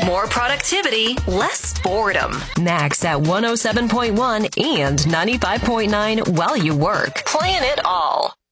More productivity, less boredom. Max at 107.1 and 95.9 while you work. Plan it all.